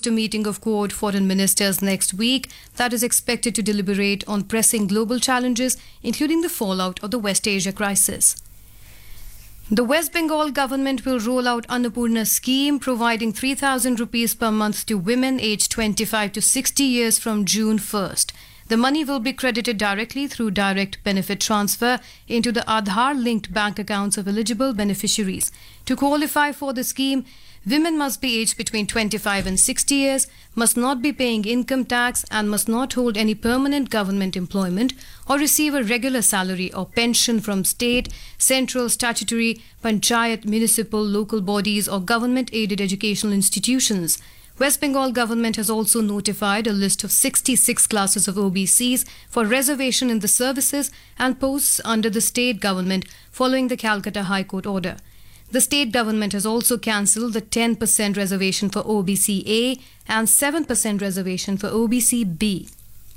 host a meeting of Quad foreign ministers next week that is expected to deliberate on pressing global challenges, including the fallout of the West Asia crisis. The West Bengal government will roll out Annapurna scheme, providing 3,000 rupees per month to women aged 25 to 60 years from June 1st. The money will be credited directly through direct benefit transfer into the Aadhaar-linked bank accounts of eligible beneficiaries. To qualify for the scheme, women must be aged between 25 and 60 years, must not be paying income tax and must not hold any permanent government employment or receive a regular salary or pension from state, central, statutory, panchayat, municipal, local bodies or government-aided educational institutions. West Bengal government has also notified a list of 66 classes of OBCs for reservation in the services and posts under the state government following the Calcutta High Court order. The state government has also cancelled the 10% reservation for OBC A and 7% reservation for OBC B.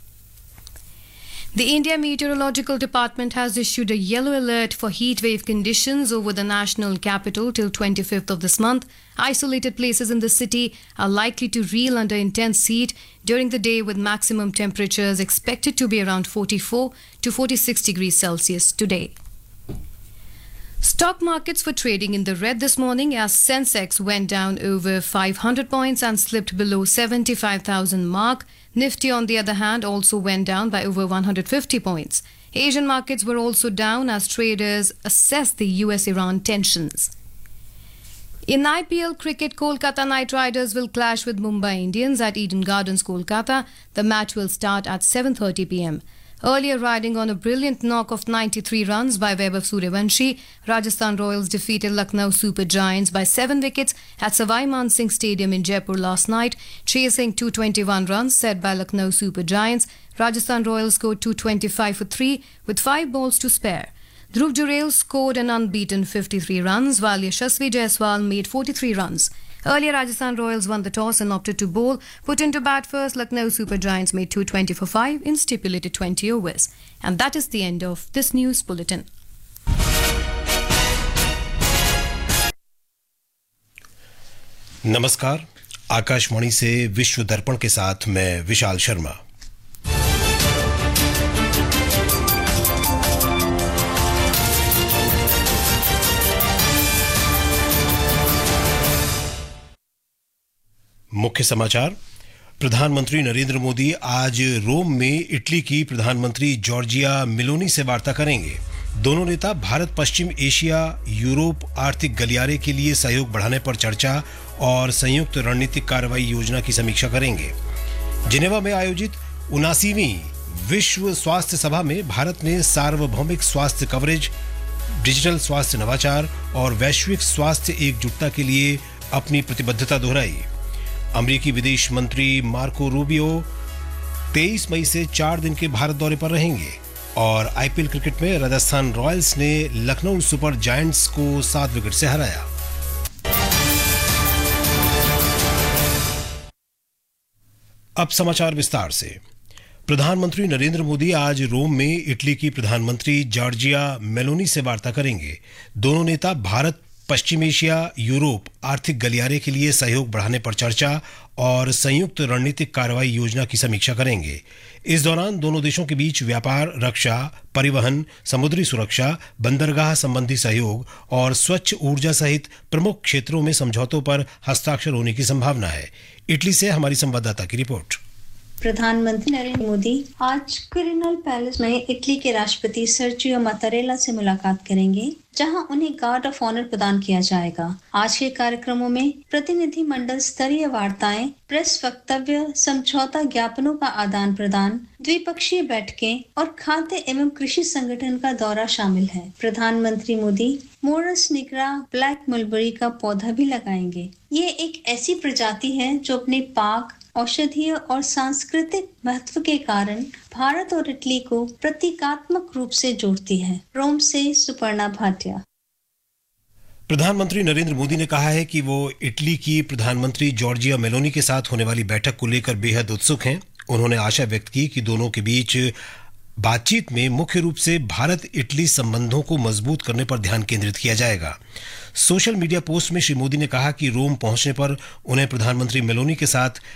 The India Meteorological Department has issued a yellow alert for heat wave conditions over the national capital till 25th of this month. Isolated places in the city are likely to reel under intense heat during the day, with maximum temperatures expected to be around 44 to 46 degrees Celsius today. Stock markets were trading in the red this morning as Sensex went down over 500 points and slipped below 75,000 mark. Nifty, on the other hand, also went down by over 150 points. Asian markets were also down as traders assessed the US-Iran tensions. In IPL cricket, Kolkata Knight Riders will clash with Mumbai Indians at Eden Gardens, Kolkata. The match will start at 7:30 p.m. Earlier, riding on a brilliant knock of 93 runs by Vaibhav Suryavanshi, Rajasthan Royals defeated Lucknow Super Giants by 7 wickets at Savai Man Singh Stadium in Jaipur last night, chasing 221 runs set by Lucknow Super Giants. Rajasthan Royals scored 225 for 3 with 5 balls to spare. Dhruv Jurel scored an unbeaten 53 runs, while Yashasvi Jaiswal made 43 runs. Earlier, Rajasthan Royals won the toss and opted to bowl. Put into bat first, Lucknow Super Giants made 220 for 5 in stipulated 20 overs. And that is the end of this news bulletin. नमस्कार, आकाशवाणी से विश्व दर्पण के साथ मैं विशाल शर्मा। मुख्य समाचार। प्रधानमंत्री नरेंद्र मोदी आज रोम में इटली की प्रधानमंत्री जॉर्जिया मेलोनी से वार्ता करेंगे। दोनों नेता भारत, पश्चिम एशिया, यूरोप आर्थिक गलियारे के लिए सहयोग बढ़ाने पर चर्चा और संयुक्त रणनीतिक कार्रवाई योजना की समीक्षा करेंगे। जिनेवा में आयोजित 79वीं विश्व स्वास्थ्य सभा में भारत ने सार्वभौमिक स्वास्थ्य कवरेज, डिजिटल स्वास्थ्य नवाचार और वैश्विक स्वास्थ्य एकजुटता के लिए अपनी प्रतिबद्धता दोहराई। अमेरिकी विदेश मंत्री मार्को रूबियो 23 मई से 4 दिन के भारत दौरे पर रहेंगे। और आईपीएल क्रिकेट में राजस्थान रॉयल्स ने लखनऊ सुपर जायंट्स को 7 विकेट से हराया। अब समाचार विस्तार से। प्रधानमंत्री नरेंद्र मोदी आज रोम में इटली की प्रधानमंत्री जॉर्जिया मेलोनी से वार्ता करेंगे। दोनों नेता भारत, पश्चिम एशिया, यूरोप आर्थिक गलियारे के लिए सहयोग बढ़ाने पर चर्चा और संयुक्त रणनीतिक कार्रवाई योजना की समीक्षा करेंगे। इस दौरान दोनों देशों के बीच व्यापार, रक्षा, परिवहन, समुद्री सुरक्षा, बंदरगाह संबंधी सहयोग और स्वच्छ ऊर्जा सहित प्रमुख क्षेत्रों में समझौतों पर हस्ताक्षर होने की संभावना है। इटली से हमारी संवाददाता की रिपोर्ट। प्रधानमंत्री नरेंद्र मोदी आज क्विरिनल पैलेस में इटली के राष्ट्रपति सर्जियो मात्तारेला से मुलाकात करेंगे, जहां उन्हें गार्ड ऑफ ऑनर प्रदान किया जाएगा। आज के कार्यक्रमों में प्रतिनिधि मंडल स्तरीय वार्ताएं, प्रेस वक्तव्य, समझौता ज्ञापनों का आदान प्रदान, द्विपक्षीय बैठकें और खाद्य एवं कृषि संगठन का दौरा शामिल है। प्रधानमंत्री Modi Morris nigra black mulberry का पौधा भी लगाएंगे। ये एक ऐसी प्रजाति है जो अपने पाक, औषधीय और सांस्कृतिक महत्व के कारण भारत और इटली को प्रतीकात्मक रूप से जोड़ती है। रोम से सुपर्णा भाटिया। प्रधानमंत्री नरेंद्र मोदी ने कहा है कि वो इटली की प्रधानमंत्री जॉर्जिया मेलोनी के साथ होने वाली बैठक को लेकर बेहद उत्सुक हैं। उन्होंने आशा व्यक्त की कि दोनों के बीच बातचीत में मुख्य रूप से भारत इटली संबंधों को मजबूत करने पर ध्यान केंद्रित किया जाएगा। सोशल मीडिया पोस्ट में श्री मोदी ने कहा कि रोम पहुंचने पर उन्हें प्रधानमंत्री मेलोनी के साथ